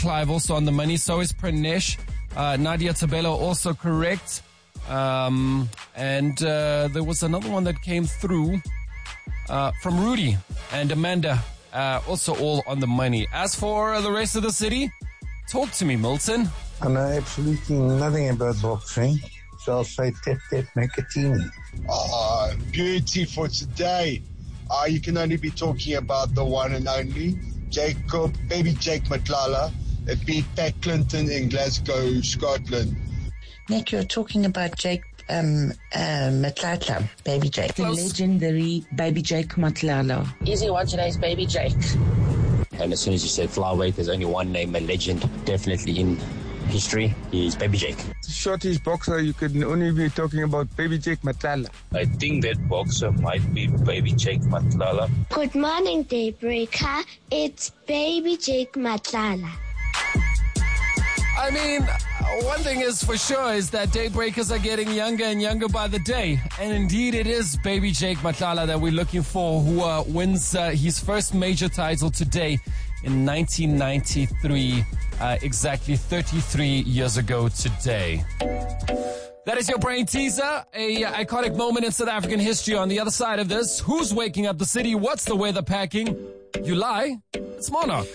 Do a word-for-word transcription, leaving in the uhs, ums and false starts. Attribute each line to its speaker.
Speaker 1: Clive also on the money. So is Pranesh. Uh, Nadia Tabela also correct. Um, and uh, there was another one that came through uh, from Rudy and Amanda. Uh, also all on the money. As for the rest of the city, talk to me, Milton.
Speaker 2: I know absolutely nothing about boxing, so I'll say Tep Tep Makatini.
Speaker 3: Ah, beauty for today. Uh, you can only be talking about the one and only Jacob, baby Jake Matlala. It beat Pat Clinton in Glasgow, Scotland.
Speaker 4: Nick, you're talking about Jake um, uh, Matlala, baby Jake.
Speaker 1: Close.
Speaker 4: The legendary baby Jake Matlala.
Speaker 5: Easy one today's baby Jake.
Speaker 6: And as soon as you said flyweight, there's only one name, a legend, definitely in history, is Baby Jake.
Speaker 7: Shortish boxer, you could only be talking about Baby Jake Matlala.
Speaker 8: I think that boxer might be Baby Jake Matlala.
Speaker 9: Good morning, Daybreaker. It's Baby Jake Matlala.
Speaker 1: I mean, one thing is for sure is that Daybreakers are getting younger and younger by the day. And indeed, it is baby Jake Matlala that we're looking for, who uh, wins uh, his first major title today in nineteen ninety-three, uh, exactly thirty-three years ago today. That is your brain teaser, a uh, iconic moment in South African history. On the other side of this, who's waking up the city? What's the weather packing? You lie. It's Monarch.